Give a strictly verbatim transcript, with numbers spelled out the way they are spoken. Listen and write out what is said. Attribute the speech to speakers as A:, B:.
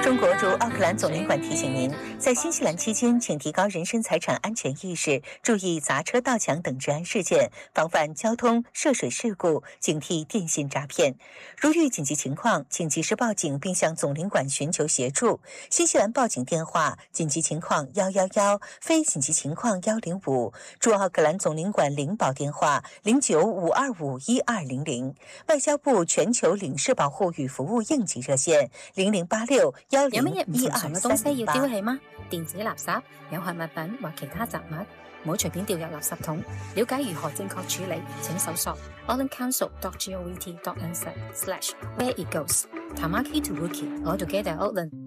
A: 中国驻奥克兰总领馆提醒您，在新西兰期间，请提高人身财产安全意识，注意砸车、盗抢等治安事件，防范交通涉水事故，警惕电信诈骗。如遇紧急情况，请及时报警，并向总领馆寻求协助。新西兰报警电话：紧急情况一一一，非紧急情况一零五。驻奥克兰总领馆领保电话：零九五二五一二零零。外交部全球领事保护与服务应急热线：零零八六一零一二三零八。有乜嘢唔尋常嘅東西要丟棄嗎？電子垃圾、有害物品或其他雜物，唔好隨便掉入垃圾桶。了解如何正確處理，請搜索 auckland council dot gov dot n z slash where it goes。Tamaki to Wiki all together Auckland。